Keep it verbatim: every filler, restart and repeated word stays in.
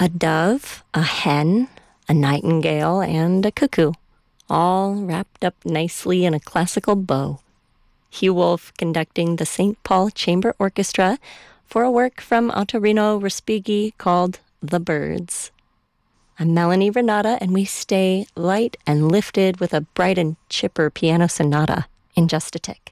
A dove, a hen, a nightingale, and a cuckoo, all wrapped up nicely in a classical bow. Hugh Wolf conducting the Saint Paul Chamber Orchestra for a work from Ottorino Respighi called The Birds. I'm Melanie Renata, and we stay light and lifted with a bright and chipper piano sonata in just a tick.